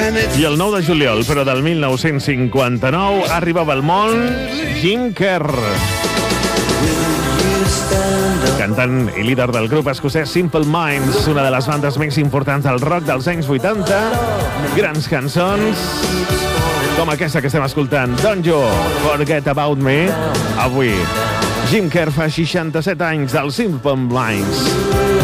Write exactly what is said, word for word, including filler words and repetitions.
I el nou de juliol, però del mil nou-cents cinquanta-nou, arribava al món Jim Kerr, cantant i líder del grup escocès Simple Minds, una de les bandes més importants del rock dels anys vuitanta. Grans cançons com aquesta que estem escoltant, Don't You Forget About Me. Avui, Jim Kerr fa seixanta-set anys dels Simple Minds.